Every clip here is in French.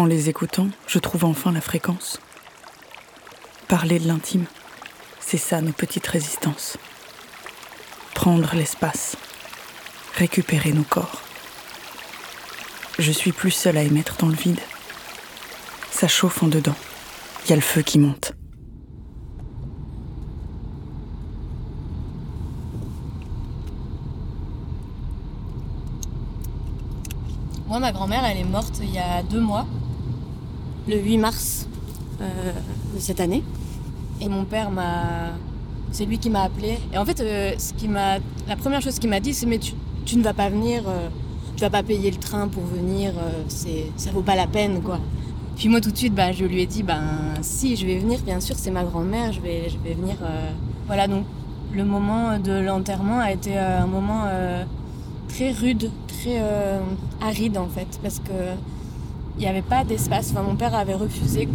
les écoutant, je trouve enfin la fréquence. Parler de l'intime, c'est ça nos petites résistances. Prendre l'espace, récupérer nos corps. Je suis plus seule à émettre dans le vide. Ça chauffe en dedans, y a le feu qui monte. Moi, ma grand-mère, elle est morte il y a 2 mois, le 8 mars de cette année. Et mon père c'est lui qui m'a appelée. Et en fait, la première chose qu'il m'a dit, c'est « mais tu ne vas pas venir, tu vas pas payer le train pour venir, ça vaut pas la peine, quoi ». Puis moi, tout de suite, je lui ai dit « si, je vais venir, bien sûr, c'est ma grand-mère, je vais venir ». Voilà, donc le moment de l'enterrement a été un moment très rude, très aride en fait, parce que il n'y avait pas d'espace. Enfin, mon père avait refusé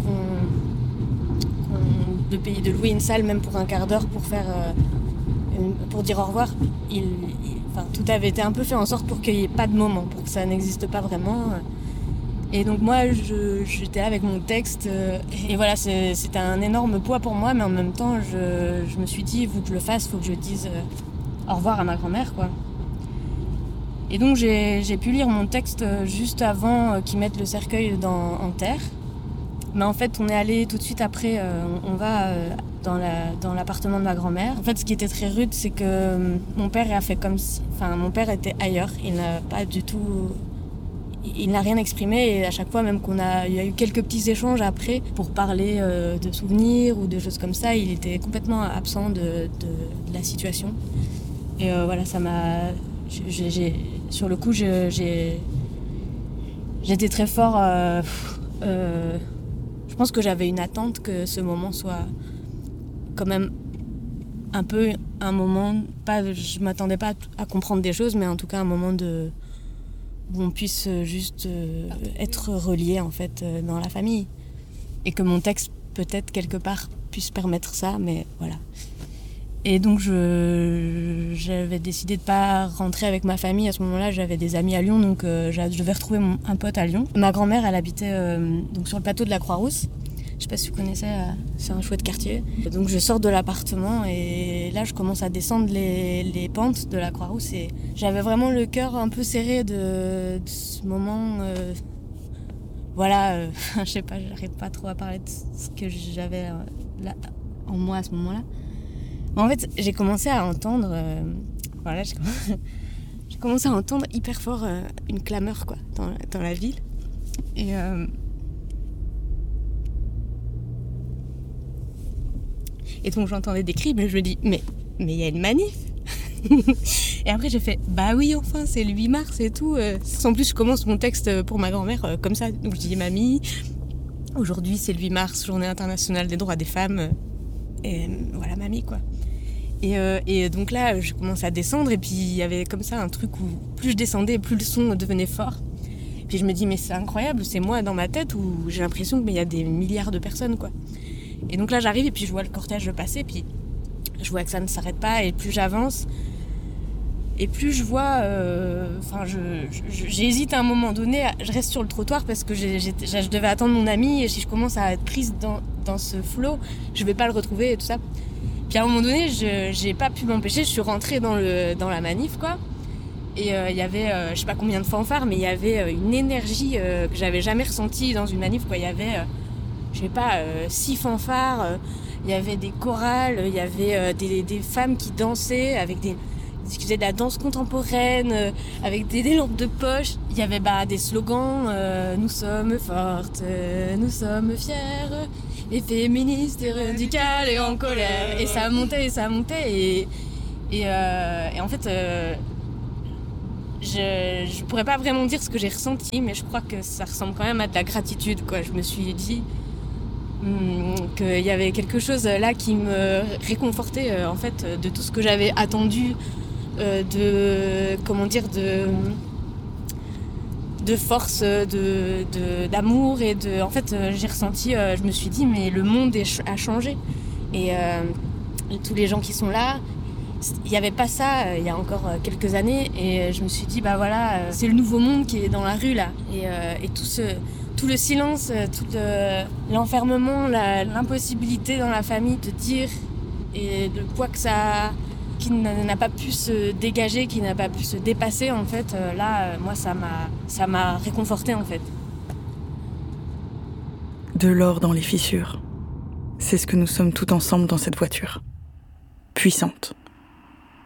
de louer une salle même pour un quart d'heure pour dire au revoir. Tout avait été un peu fait en sorte pour qu'il n'y ait pas de moment, pour que ça n'existe pas vraiment. Et donc moi, j'étais là avec mon texte et voilà, c'était un énorme poids pour moi, mais en même temps, je me suis dit, il faut que je le fasse, il faut que je dise au revoir à ma grand-mère, quoi. Et donc j'ai pu lire mon texte juste avant qu'ils mettent le cercueil en terre. Mais en fait, on est allé tout de suite après, on va dans l'appartement de ma grand-mère. En fait, ce qui était très rude, c'est que mon père a fait comme si... Enfin, mon père était ailleurs, il n'a pas du tout... Il n'a rien exprimé et à chaque fois, même il y a eu quelques petits échanges après pour parler de souvenirs ou de choses comme ça, il était complètement absent de la situation. Et voilà, ça m'a... sur le coup, j'étais très fort. Je pense que j'avais une attente que ce moment soit quand même un peu un moment. Je m'attendais pas à comprendre des choses, mais en tout cas un moment où on puisse juste être relié en fait dans la famille, et que mon texte peut-être quelque part puisse permettre ça, mais voilà. Et donc j'avais décidé de pas rentrer avec ma famille à ce moment-là. J'avais des amis à Lyon, donc je devais retrouver un pote à Lyon. Ma grand-mère, elle habitait donc sur le plateau de la Croix-Rousse. Je sais pas si vous connaissez, c'est un chouette quartier. Donc je sors de l'appartement et là je commence à descendre les pentes de la Croix-Rousse et j'avais vraiment le cœur un peu serré de ce moment. Voilà, je sais pas, j'arrive pas trop à parler de ce que j'avais là en moi à ce moment-là. En fait, j'ai commencé à entendre, j'ai commencé à entendre hyper fort une clameur quoi, dans la ville. Et donc j'entendais des cris, mais je me dis, mais il y a une manif. Et après j'ai fait, bah oui, enfin c'est le 8 mars et tout. En plus je commence mon texte pour ma grand-mère comme ça. Donc je dis, mamie, aujourd'hui c'est le 8 mars, journée internationale des droits des femmes. Et voilà, mamie quoi. Et donc là, je commence à descendre et puis il y avait comme ça un truc où plus je descendais, plus le son devenait fort. Puis je me dis, mais c'est incroyable, c'est moi dans ma tête où j'ai l'impression qu'il y a des milliards de personnes, quoi. Et donc là, j'arrive et puis je vois le cortège passer, puis je vois que ça ne s'arrête pas et plus j'avance et plus je vois... j'hésite à un moment donné, je reste sur le trottoir parce que je devais attendre mon ami et si je commence à être prise dans ce flot, je vais pas le retrouver et tout ça. Puis à un moment donné, j'ai pas pu m'empêcher, je suis rentrée dans la manif, quoi. Et il y avait, je sais pas combien de fanfares, mais il y avait une énergie que j'avais jamais ressentie dans une manif, quoi. Il y avait, je sais pas, 6 fanfares, il y avait des chorales, il y avait des femmes qui dansaient avec qui faisaient de la danse contemporaine, avec des lampes de poche. Il y avait des slogans, nous sommes fortes, nous sommes fières. Et féministe, et radicale, et en colère. Et ça montait, et en fait, je pourrais pas vraiment dire ce que j'ai ressenti, mais je crois que ça ressemble quand même à de la gratitude, quoi. Je me suis dit qu'il y avait quelque chose là qui me réconfortait, en fait, de tout ce que j'avais attendu, de force, d'amour et en fait j'ai ressenti, je me suis dit mais le monde a changé et tous les gens qui sont là il n'y avait pas ça il y a encore quelques années. Et je me suis dit, bah voilà, c'est le nouveau monde qui est dans la rue là. Et tout le silence, l'enfermement, l'impossibilité dans la famille de dire, et le poids que ça, qui n'a pas pu se dégager, qui n'a pas pu se dépasser, en fait, là, moi, ça m'a réconfortée, en fait. De l'or dans les fissures. C'est ce que nous sommes tout ensemble dans cette voiture. Puissante.